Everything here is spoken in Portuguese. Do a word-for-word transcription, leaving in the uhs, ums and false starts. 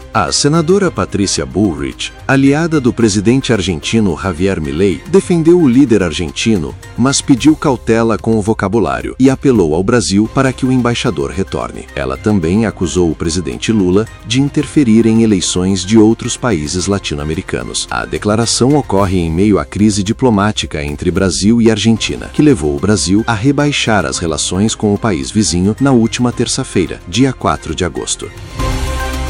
A senadora Patrícia Bullrich, aliada do presidente argentino Javier Milei, defendeu o líder argentino, mas pediu cautela com o vocabulário e apelou ao Brasil para que o embaixador retorne. Ela também acusou o presidente Lula de interferir em eleições de outros países latino-americanos. A declaração ocorre em meio à crise diplomática entre Brasil e Argentina, que levou o Brasil a rebaixar as relações com o país vizinho na última terça-feira, dia quatro de agosto.